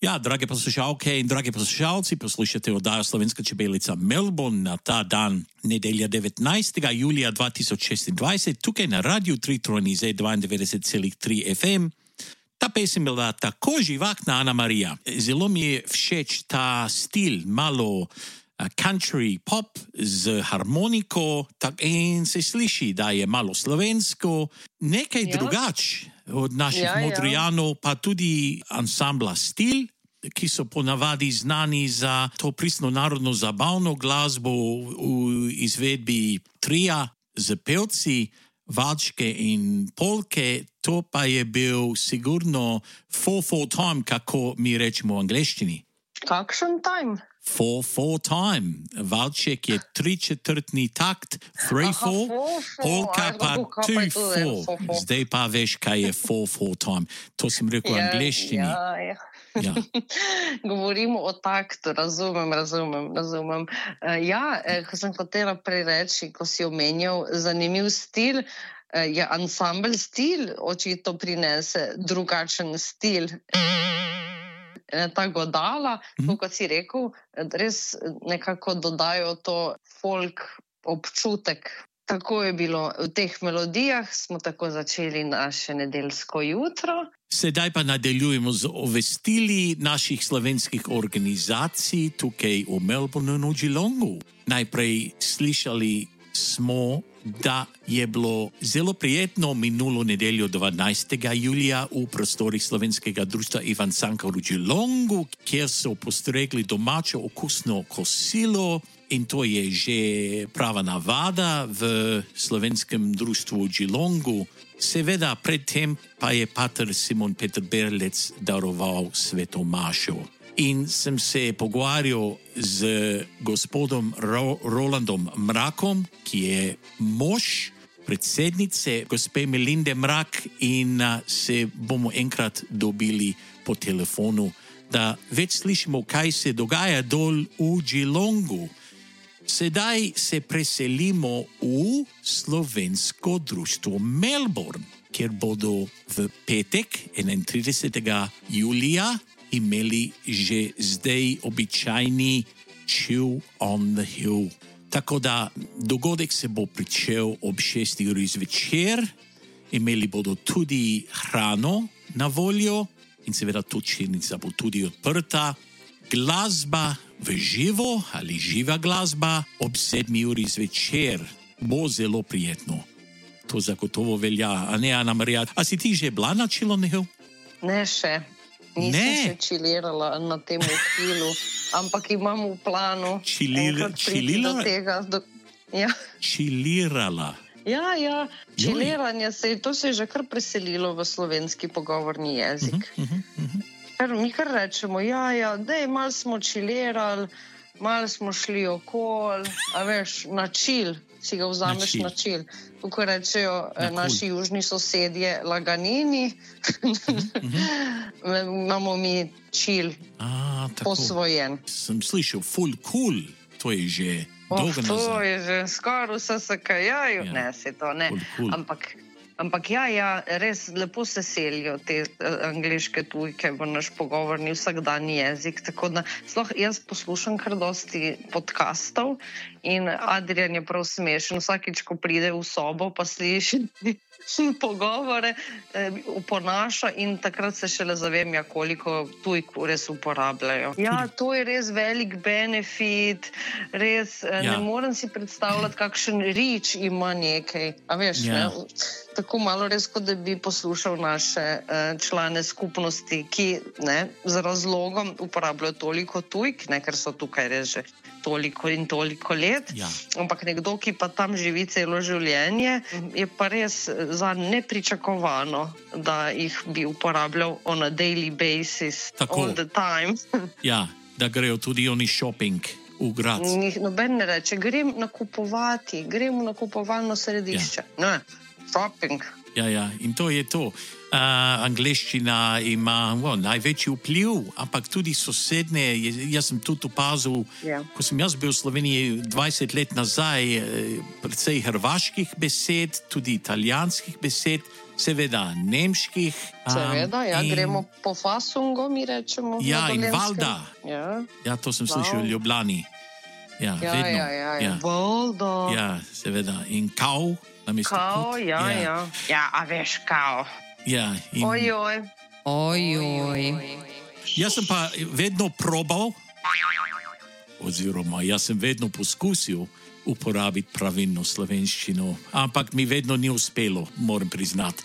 Ja, drage poslušalke in dragi poslušalci, poslušate oddajo Slovenska čebelica Melbourne na ta dan, nedelja 19. julija 2026, tukaj na Radiu 3 Tronize 92,3 FM. Ta pesem bila tako živahna, Ana Marija. Zelo mi je všeč ta stil, malo country pop z harmoniko, in se sliši, da je malo slovensko, nekaj drugače od naših Modrijanov, pa tudi ansambla Stil, ki so ponavadi znani za to pristno narodno zabavno glasbo v izvedbi tria z pevci, valčke in polke. To pa je bil sigurno 4/4 time, kako mi rečemo v angleščini. Kakšen time? 4/4 time. Valček je 3/4 takt, 3/4, polka pa 2/4. Zdaj pa veš, kaj je 4/4 time. To sem rekel v angleščini. Ja. Govorimo o taktu, razumem. Ko sem hotela prej reči, ko si omenjal zanimiv stil, je ansambl Stil očitno prinese drugačen stil. Ta godala, kot si rekel, res nekako dodajo to folk občutek. Tako je bilo v teh melodijah, smo tako začeli naše nedeljsko jutro. Sedaj pa nadaljujemo z obvestili naših slovenskih organizacij tukaj v Melbourneu in v Geelongu. Najprej slišali smo, da je bilo zelo prijetno minulo nedeljo 12. julija v prostorih Slovenskega društva Ivan Cankar v Geelongu, kjer so postregli domače okusno kosilo, in to je že prava navada v Slovenskem društvu v Geelongu. Seveda, predtem pa je pater Simon Peter Berlec daroval sveto mašo. In sem se pogovarjal z gospodom Rolandom Mrakom, ki je mož predsednice gospe Melinde Mrak, in se bomo enkrat dobili po telefonu, da več slišimo, kaj se dogaja dol v Geelongu. Sedaj se preselimo v Slovensko društvo Melbourne, kjer bodo v petek 31. julija imeli že zdaj običajni Chill on the Hill. Tako da dogodek se bo pričel ob 6. uri zvečer, imeli bodo tudi hrano na voljo in seveda točilnica bo tudi odprta. Glasba v živo ali živa glasba ob 7. uri zvečer bo zelo prijetno. To zagotovo velja, a ne, Ana Marija? A si ti že bila na Chill on the Hill? Ne še. Nisem še čilirala na tem hilu, ampak imam v planu priti do tega. Čilirala? Ja, čiliranje to se je že kar preselilo v slovenski pogovorni jezik. Mi kar rečemo, dej, malo smo čilirali, malo smo šli okol, a veš, na čil, si ga vzameš na čil. Kako rečejo naši južni sosedje, laganini, imamo mi čil posvojen. Sem slišal, full cool, to je že dolgo nazaj. To je že skoraj vse se kajaju, ne, se to ne, ampak res lepo se selijo te angleške tujke v naš pogovorni vsakdanji jezik, tako da sploh jaz poslušam kar dosti podcastov in Adrian je prav smešen, vsakič, ko pride v sobo, pa sliši pogovore, oponaša in takrat se šele zavem, koliko tujk res uporabljajo. To je res velik benefit, res ne morem si predstavljati, kakšen reach ima nekaj, a veš, ne? Tako malo res, kot da bi poslušal naše člane skupnosti, ki z razlogom uporabljajo toliko tujk, ker so tukaj res že toliko in toliko let, ampak nekdo, ki pa tam živi celo življenje, je pa res za nepričakovano, da jih bi uporabljal on a daily basis, all the time. Ja, da grejo tudi oni shopping v grad. Noben ne reče, grem nakupovati, grem v nakupovalno središče. Ne, shopping. Ja, in to je to. angleščina ima največji vpliv, ampak tudi sosednje. Jaz sem tudi opazil, ko sem jaz bil v Sloveniji 20 let nazaj, precej hrvaških besed, tudi italijanskih besed, seveda nemških. Seveda, gremo po fasungo, mi rečemo. Ja, in valda. Ja, to sem slišal v Ljubljani. Ja, vedno. Valda. Ja, seveda. In kao. Kao, ja. Ja, a veš, kao. Ja, in... Ojoj. Jaz sem pa vedno probal, oziroma jaz sem vedno poskusil uporabiti pravilno slovenščino, ampak mi vedno ni uspelo, moram priznati.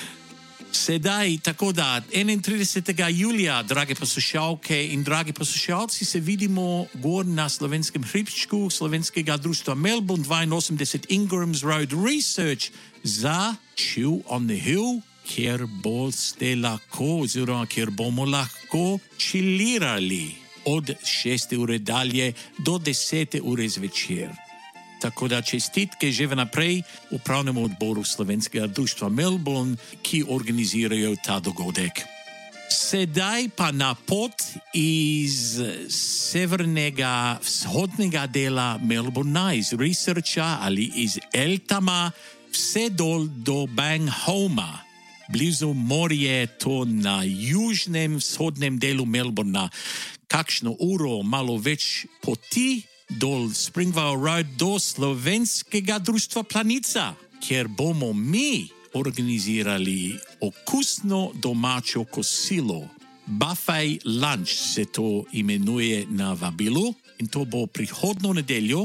Sedaj, tako da 31. julija, drage poslušalke in dragi poslušalci, se vidimo gor na slovenskem hribčku Slovenskega društva Melbourne 82 Ingrams Road Research za Chew on the Hill, kjer boste lahko, oziroma kjer bomo lahko čilirali od 6. ure dalje do 10. ure zvečer. Tako da čestitke že vnaprej upravnemu odboru Slovenskega društva Melbourne, ki organizirajo ta dogodek. Sedaj pa na pot iz severnega, vzhodnega dela Melbourna, iz Researcha ali iz Elthama, vse dol do Banghoma, blizu morje, to na južnem, vzhodnem delu Melbourna. Kakšno uro, malo več poti, dol Springvale Road do Slovenskega društva Planica, kjer bomo mi organizirali okusno domačo kosilo. Buffet lunch se to imenuje na vabilu in to bo prihodnjo nedeljo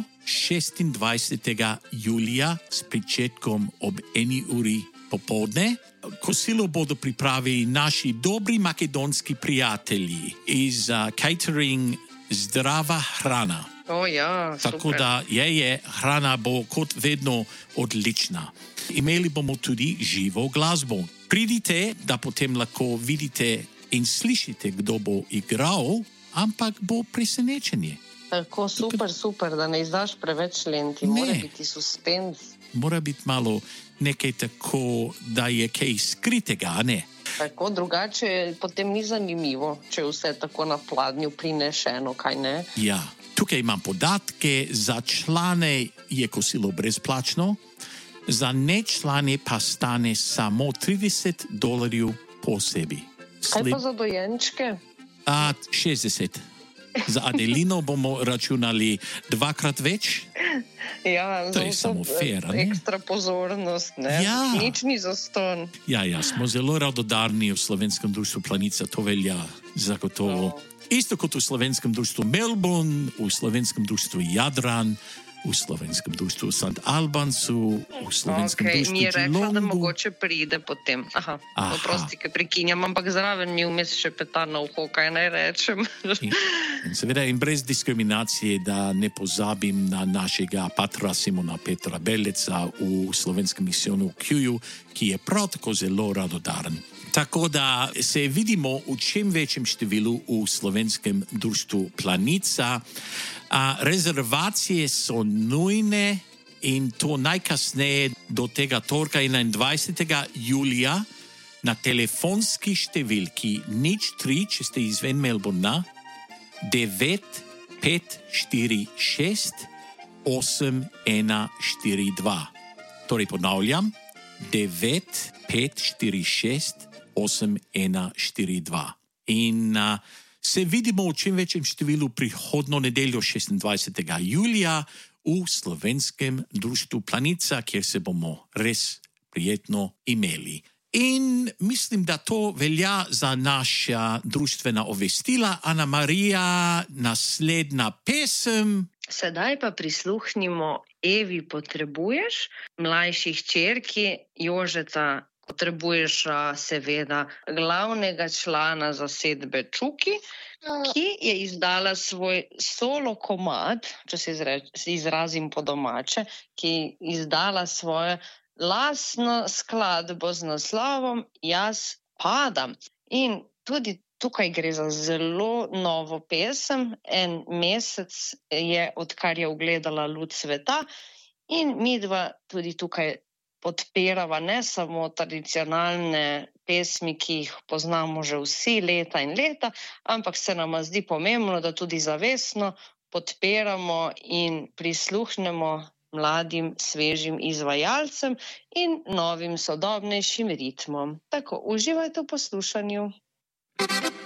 26. julija s pričetkom ob 1. uri popoldne. Kosilo bodo pripravili naši dobri makedonski prijatelji iz catering Zdrava hrana. Tako da hrana bo kot vedno odlična. Imeli bomo tudi živo glasbo. Pridite, da potem lahko vidite in slišite, kdo bo igral, ampak bo presenečenje. Tako super, da ne izdaš preveč lenti, mora biti suspens. Mora biti malo nekaj tako, da je kaj skritega, ne? Tako, drugače potem ni zanimivo, če vse tako na pladnju prinešeno, kaj ne? Ja, tukaj imam podatke, za člane je kosilo brezplačno, za nečlane pa stane samo $30 posebi. Kaj pa za dojenčke? 60. Za Adelino bomo računali 2-krat več. Ja, to je samo fair, ne? Ekstra pozornost, ne? Ja. Nič ni zastonj. Ja, smo zelo radodarni v Slovenskem društvu Planica, to velja zagotovo. Isto kot v Slovenskem društvu Melbourne, v Slovenskem društvu Jadran, v Slovenskem društvu St. Albansu, v Slovenskem društvu mi je rekla, Geelongu. da mogoče pride potem. Oprosti, ker prekinjam, ampak zraven mi vmes še peta na uho, kaj naj rečem. In seveda in brez diskriminacije, da ne pozabim na našega patra Simona Petra Beleca v Slovenskem misijonu v Kjuju, ki je prav tako zelo radodaren. Tako da se vidimo v čim večjem številu v Slovenskem društvu Planica. Rezervacije so nujne in to najkasneje do tega torka 21. julija na telefonski številki 03, če ste izven Melbourna, 9546 8142. Torej ponavljam, 9546 8142. In se vidimo v čim večjem številu prihodnjo nedeljo 26. julija v Slovenskem društvu Planica, kjer se bomo res prijetno imeli. In mislim, da to velja za naša društvena obvestila. Ana Marija, naslednja pesem. Sedaj pa prisluhnimo Evi potrebuješ, mlajši hčerki Jožeta. Potrebuješ seveda glavnega člana zasedbe Čuki, ki je izdala svoj solo komad, če se izrazim po domače, ki je izdala svojo lastno skladbo z naslovom Jaz padam. In tudi tukaj gre za zelo novo pesem, en mesec je, odkar je ugledala luč sveta in midva tudi tukaj podpirava ne samo tradicionalne pesmi, ki jih poznamo že vsi leta in leta, ampak se nama zdi pomembno, da tudi zavestno podpiramo in prisluhnemo mladim, svežim izvajalcem in novim sodobnejšim ritmom. Tako, uživajte v poslušanju.